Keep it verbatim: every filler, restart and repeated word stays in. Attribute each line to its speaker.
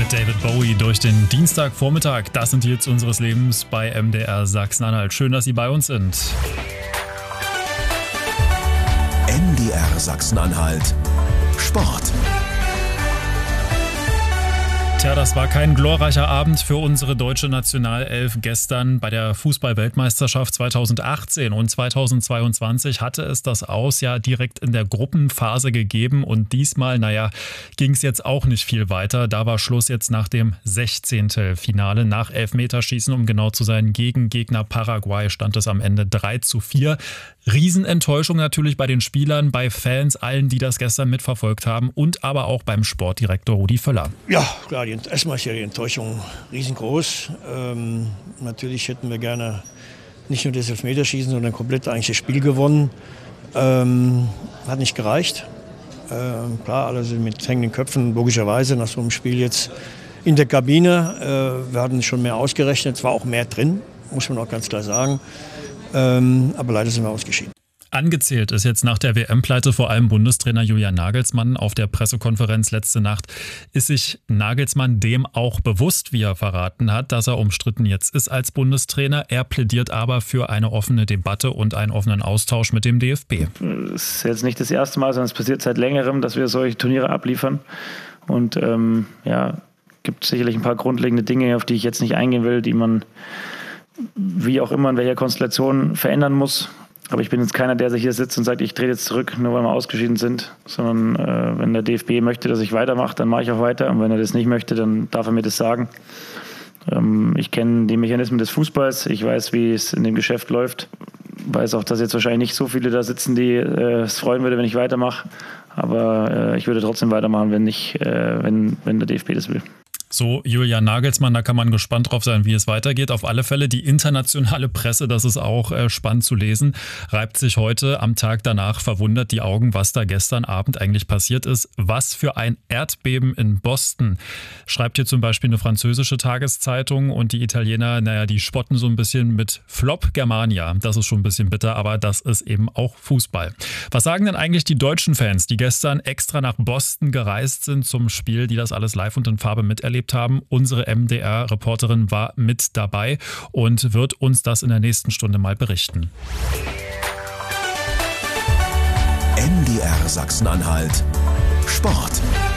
Speaker 1: Mit David Bowie durch den Dienstagvormittag. Das sind die Hits unseres Lebens bei M D R Sachsen-Anhalt. Schön, dass Sie bei uns sind.
Speaker 2: M D R Sachsen-Anhalt Sport.
Speaker 1: Tja, das war kein glorreicher Abend für unsere deutsche Nationalelf. Gestern bei der Fußball-Weltmeisterschaft zweitausendachtzehn und zweitausendzweiundzwanzig hatte es das Aus ja direkt in der Gruppenphase gegeben. Und diesmal, naja, ging es jetzt auch nicht viel weiter. Da war Schluss jetzt nach dem Sechzehntelfinale. Nach Elfmeterschießen, um genau zu sein, gegen Gegner Paraguay stand es am Ende drei zu vier. Riesenenttäuschung natürlich bei den Spielern, bei Fans, allen, die das gestern mitverfolgt haben und aber auch beim Sportdirektor Rudi Völler.
Speaker 3: Ja, klar, die, erstmal ist ja die Enttäuschung riesengroß. Ähm, natürlich hätten wir gerne nicht nur das Elfmeterschießen, sondern komplett eigentlich das Spiel gewonnen. Ähm, hat nicht gereicht. Ähm, klar, alle sind mit hängenden Köpfen, logischerweise nach so einem Spiel jetzt in der Kabine. Äh, wir hatten schon mehr ausgerechnet, es war auch mehr drin, muss man auch ganz klar sagen. Ähm, aber leider sind wir ausgeschieden.
Speaker 1: Angezählt ist jetzt nach der W M-Pleite vor allem Bundestrainer Julian Nagelsmann. Auf der Pressekonferenz letzte Nacht ist sich Nagelsmann dem auch bewusst, wie er verraten hat, dass er umstritten jetzt ist als Bundestrainer. Er plädiert aber für eine offene Debatte und einen offenen Austausch mit dem D F B.
Speaker 4: Es ist jetzt nicht das erste Mal, sondern es passiert seit längerem, dass wir solche Turniere abliefern. Und ähm, ja, gibt sicherlich ein paar grundlegende Dinge, auf die ich jetzt nicht eingehen will, die man wie auch immer in welcher Konstellation verändern muss. Aber ich bin jetzt keiner, der sich hier sitzt und sagt, ich trete jetzt zurück, nur weil wir ausgeschieden sind. Sondern äh, wenn der D F B möchte, dass ich weitermache, dann mache ich auch weiter. Und wenn er das nicht möchte, dann darf er mir das sagen. Ähm, ich kenne die Mechanismen des Fußballs. Ich weiß, wie es in dem Geschäft läuft. Weiß auch, dass jetzt wahrscheinlich nicht so viele da sitzen, die äh, es freuen würde, wenn ich weitermache. Aber äh, ich würde trotzdem weitermachen, wenn, nicht, äh, wenn, wenn der D F B das will.
Speaker 1: So Julian Nagelsmann, da kann man gespannt drauf sein, wie es weitergeht. Auf alle Fälle die internationale Presse, das ist auch äh, spannend zu lesen, reibt sich heute am Tag danach verwundert die Augen, was da gestern Abend eigentlich passiert ist. Was für ein Erdbeben in Boston, schreibt hier zum Beispiel eine französische Tageszeitung, und die Italiener, naja, die spotten so ein bisschen mit Flop Germania. Das ist schon ein bisschen bitter, aber das ist eben auch Fußball. Was sagen denn eigentlich die deutschen Fans, die gestern extra nach Boston gereist sind zum Spiel, die das alles live und in Farbe miterlebt haben? Unsere M D R-Reporterin war mit dabei und wird uns das in der nächsten Stunde mal berichten.
Speaker 2: M D R Sachsen-Anhalt Sport.